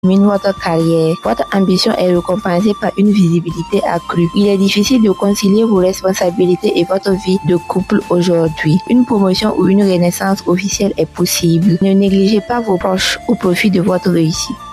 domine votre carrière. Votre ambition est récompensée par une visibilité accrue. Il est difficile de concilier vos responsabilités et votre vie de couple aujourd'hui. Une promotion ou une renaissance officielle est possible. Ne négligez pas vos proches au profit de votre réussite.